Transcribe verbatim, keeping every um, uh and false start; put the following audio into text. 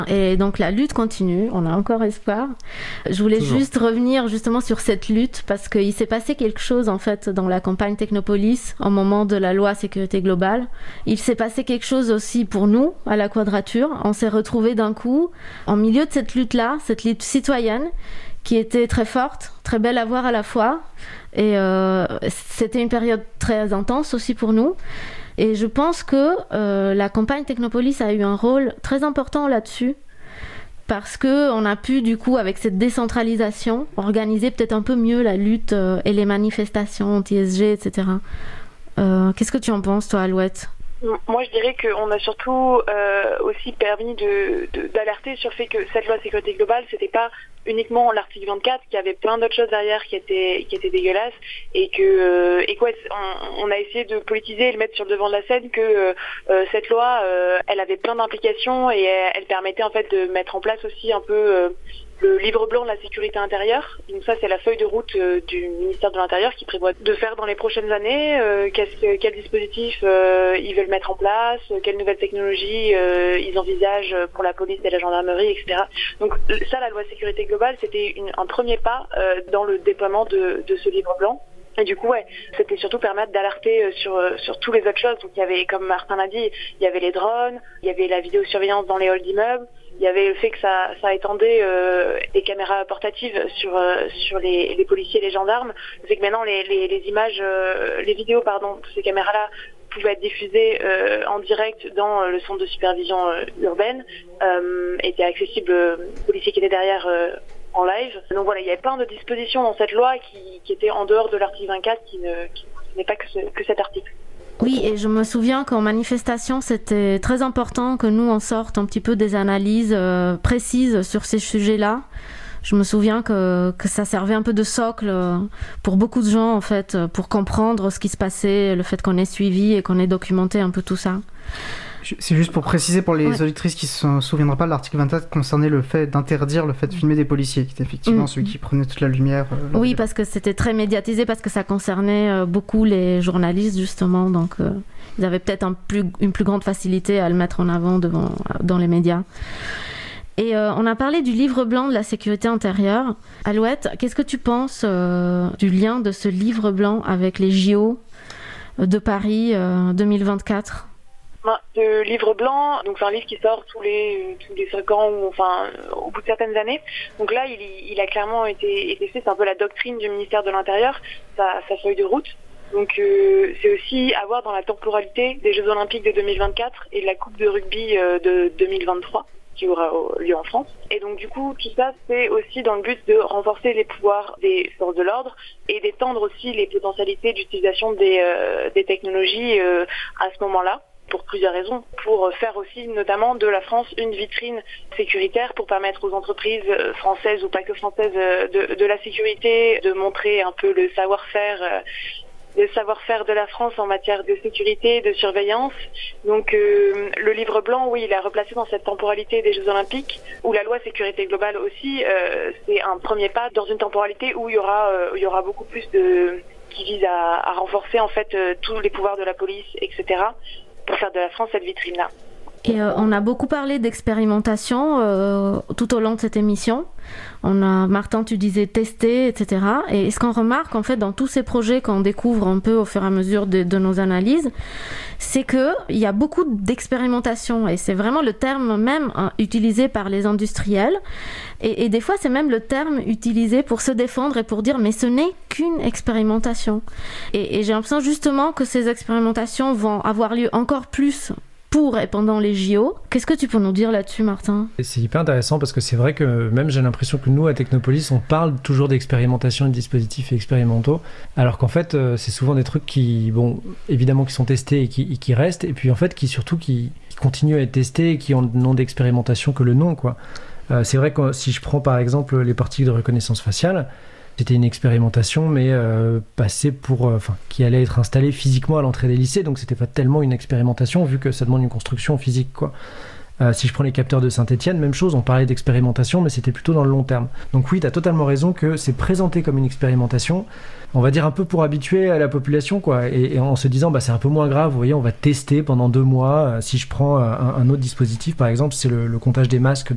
Et donc la lutte continue, on a encore espoir. Je voulais Toujours. juste revenir justement sur cette lutte parce qu'il s'est passé quelque chose en fait dans la campagne Technopolis au moment de la loi sécurité globale. Il s'est passé quelque chose aussi pour nous à la Quadrature. On s'est retrouvés d'un coup en milieu de cette lutte-là, cette lutte citoyenne qui était très forte, très belle à voir à la fois. Et euh, c'était une période très intense aussi pour nous. Et je pense que euh, la campagne Technopolis a eu un rôle très important là-dessus parce qu'on a pu, du coup, avec cette décentralisation, organiser peut-être un peu mieux la lutte euh, et les manifestations anti S G, et cetera. Euh, qu'est-ce que tu en penses, toi, Alouette ? Moi, je dirais qu'on a surtout euh, aussi permis de, de, d'alerter sur le fait que cette loi sécurité globale, c'était pas uniquement l'article vingt-quatre, qu'il y avait plein d'autres choses derrière qui étaient qui étaient dégueulasses et que euh, et quoi, on, on a essayé de politiser et le mettre sur le devant de la scène que euh, cette loi, euh, elle avait plein d'implications et elle, elle permettait en fait de mettre en place aussi un peu euh, le livre blanc de la sécurité intérieure. Donc ça, c'est la feuille de route euh, du ministère de l'Intérieur qui prévoit de faire dans les prochaines années, euh, qu'est-ce, quel dispositif euh, ils veulent mettre en place, quelles nouvelles technologies euh, ils envisagent pour la police et la gendarmerie, et cetera. Donc ça, la loi sécurité globale, c'était une, un premier pas euh, dans le déploiement de, de ce livre blanc. Et du coup, ouais, c'était surtout permettre d'alerter sur sur tous les autres choses. Donc il y avait, comme Martin l'a dit, il y avait les drones, il y avait la vidéosurveillance dans les halls d'immeubles, il y avait le fait que ça ça étendait euh, les caméras portatives sur euh, sur les, les policiers et les gendarmes. Le fait que maintenant les les, les images, euh, les vidéos pardon, de ces caméras-là pouvaient être diffusées euh, en direct dans le centre de supervision euh, urbaine, euh, étaient accessibles aux policiers qui étaient derrière. Euh, en live. Donc voilà, il y avait plein de dispositions dans cette loi qui, qui étaient en dehors de l'article vingt-quatre, qui ne qui n'est pas que, ce, que cet article. Oui, et je me souviens qu'en manifestation, c'était très important que nous, on sorte un petit peu des analyses euh, précises sur ces sujets-là. Je me souviens que, que ça servait un peu de socle pour beaucoup de gens, en fait, pour comprendre ce qui se passait, le fait qu'on ait suivi et qu'on ait documenté un peu tout ça. C'est juste pour préciser pour les ouais. auditrices qui ne se souviendraient pas, l'article vingt-quatre concernait le fait d'interdire le fait de filmer des policiers, qui était effectivement mmh. celui qui prenait toute la lumière. Euh, oui, parce que c'était très médiatisé, parce que ça concernait euh, beaucoup les journalistes, justement, donc euh, ils avaient peut-être un plus, une plus grande facilité à le mettre en avant devant, dans les médias. Et euh, on a parlé du livre blanc de la sécurité intérieure. Alouette, qu'est-ce que tu penses euh, du lien de ce livre blanc avec les J O de Paris euh, deux mille vingt-quatre ? Le livre blanc, donc c'est un livre qui sort tous les tous les cinq ans ou enfin au bout de certaines années. Donc là, il, il a clairement été, été fait. C'est un peu la doctrine du ministère de l'Intérieur, sa, sa feuille de route. Donc euh, c'est aussi à voir dans la temporalité des Jeux Olympiques de deux mille vingt-quatre et de la Coupe de rugby euh, de deux mille vingt-trois qui aura lieu en France. Et donc du coup, tout ça, c'est aussi dans le but de renforcer les pouvoirs des forces de l'ordre et d'étendre aussi les potentialités d'utilisation des, euh, des technologies euh, à ce moment-là. Pour plusieurs raisons, pour faire aussi notamment de la France une vitrine sécuritaire pour permettre aux entreprises françaises ou pas que françaises de, de la sécurité, de montrer un peu le savoir-faire, le savoir-faire de la France en matière de sécurité, de surveillance. Donc euh, le livre blanc, oui, il est replacé dans cette temporalité des Jeux Olympiques, où la loi sécurité globale aussi, euh, c'est un premier pas dans une temporalité où il y aura, euh, il y aura beaucoup plus de qui vise à, à renforcer en fait euh, tous les pouvoirs de la police, et cetera, pour faire de la France cette vitrine-là. Et euh, on a beaucoup parlé d'expérimentation euh, tout au long de cette émission. On a, Martin, tu disais tester, et cetera. Et ce qu'on remarque en fait dans tous ces projets qu'on découvre un peu au fur et à mesure de, de nos analyses, c'est qu'il y a beaucoup d'expérimentation. Et c'est vraiment le terme même hein, utilisé par les industriels. Et, et des fois, c'est même le terme utilisé pour se défendre et pour dire mais ce n'est qu'une expérimentation. Et, et j'ai l'impression justement que ces expérimentations vont avoir lieu encore plus pour et pendant les J O. Qu'est-ce que tu peux nous dire là-dessus, Martin ? C'est hyper intéressant parce que c'est vrai que même j'ai l'impression que nous, à Technopolis, on parle toujours d'expérimentation et de dispositifs expérimentaux, alors qu'en fait, c'est souvent des trucs qui, bon, évidemment, qui sont testés et qui, et qui restent, et puis en fait, qui surtout, qui, qui continuent à être testés et qui ont n'ont d'expérimentation que le nom, quoi. Euh, c'est vrai que si je prends par exemple les particules de reconnaissance faciale, c'était une expérimentation, mais euh, passée pour, euh, enfin, qui allait être installée physiquement à l'entrée des lycées, donc c'était pas tellement une expérimentation vu que ça demande une construction physique, quoi. Euh, si je prends les capteurs de Saint-Étienne, même chose, on parlait d'expérimentation, mais c'était plutôt dans le long terme. Donc oui, tu as totalement raison que c'est présenté comme une expérimentation, on va dire un peu pour habituer à la population, quoi, et, et en se disant, bah, c'est un peu moins grave, vous voyez, on va tester pendant deux mois. Euh, si je prends euh, un, un autre dispositif, par exemple, c'est le, le comptage des masques